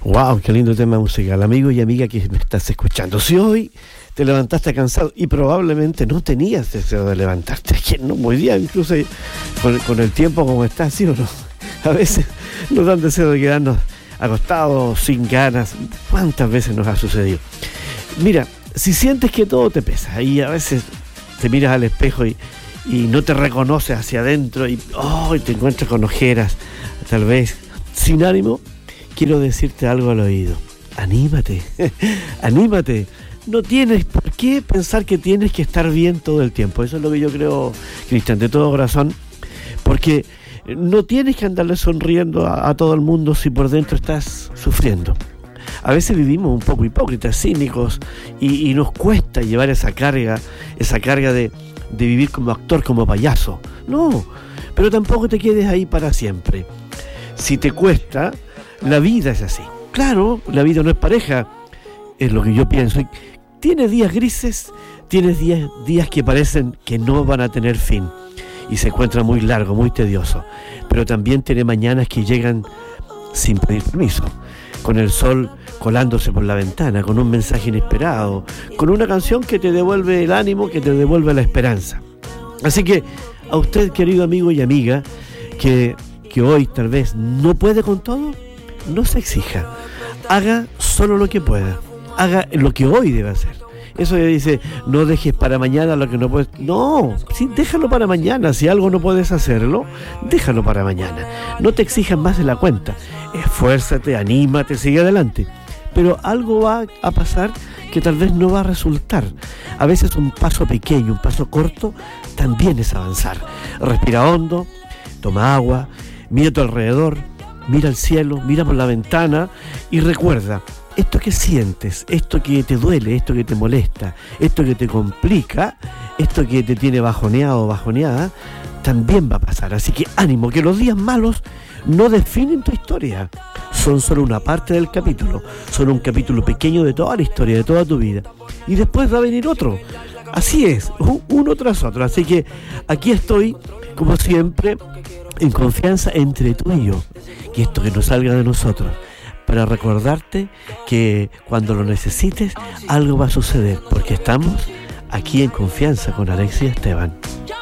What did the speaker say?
Wow, qué lindo tema musical, amigo y amiga que me estás escuchando. Si hoy te levantaste cansado y probablemente no tenías deseo de levantarte, que no, muy bien, incluso con el tiempo como está, ¿sí o no? A veces nos dan deseo de quedarnos acostados, sin ganas. ¿Cuántas veces nos ha sucedido? Mira, si sientes que todo te pesa y a veces te miras al espejo y no te reconoces hacia adentro y te encuentras con ojeras, tal vez sin ánimo, quiero decirte algo al oído. Anímate, anímate. No tienes por qué pensar que tienes que estar bien todo el tiempo. Eso es lo que yo creo, Cristian, de todo corazón, porque no tienes que andarle sonriendo a todo el mundo si por dentro estás sufriendo. A veces vivimos un poco hipócritas, cínicos, y nos cuesta llevar esa carga de vivir como actor, como payaso. No, pero tampoco te quedes ahí para siempre. Si te cuesta, la vida es así. Claro, la vida no es pareja, es lo que yo pienso. Tienes días grises, tienes días que parecen que no van a tener fin y se encuentra muy largo, muy tedioso. Pero también tiene mañanas que llegan sin pedir permiso, con el sol colándose por la ventana, con un mensaje inesperado, con una canción que te devuelve el ánimo, que te devuelve la esperanza. Así que a usted, querido amigo y amiga, que hoy tal vez no puede con todo, no se exija. Haga solo lo que pueda. Haga lo que hoy debe hacer. Eso que dice, no dejes para mañana lo que no puedes. No, sí, déjalo para mañana. Si algo no puedes hacerlo, déjalo para mañana. No te exijas más de la cuenta. Esfuérzate, anímate, sigue adelante. Pero algo va a pasar que tal vez no va a resultar. A veces un paso pequeño, un paso corto, también es avanzar. Respira hondo, toma agua, mira a tu alrededor, mira al cielo, mira por la ventana y recuerda, esto que sientes, esto que te duele, esto que te molesta, esto que te complica, esto que te tiene bajoneado o bajoneada, también va a pasar. Así que ánimo, que los días malos no definen tu historia. Son solo una parte del capítulo, son un capítulo pequeño de toda la historia, de toda tu vida. Y después va a venir otro. Así es, uno tras otro. Así que aquí estoy, como siempre, en confianza entre tú y yo. Que esto que no salga de nosotros, para recordarte que cuando lo necesites, algo va a suceder, porque estamos aquí en confianza con Alexis Esteban.